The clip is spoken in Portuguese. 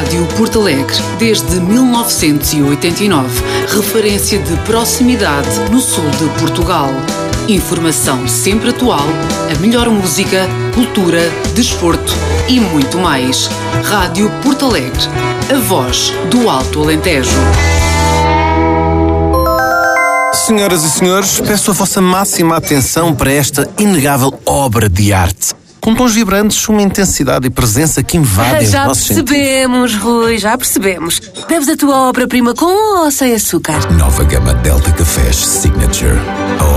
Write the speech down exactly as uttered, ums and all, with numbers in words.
Rádio Porto Alegre, desde mil novecentos e oitenta e nove, referência de proximidade no sul de Portugal. Informação sempre atual, a melhor música, cultura, desporto e muito mais. Rádio Porto Alegre, a voz do Alto Alentejo. Senhoras e senhores, peço a vossa máxima atenção para esta inegável obra de arte. Com tons vibrantes, uma intensidade e presença que invadem os Já nossos sentidos. percebemos, Rui, já percebemos. Deves a tua obra-prima com ou sem açúcar? Nova gama Delta Cafés Signature.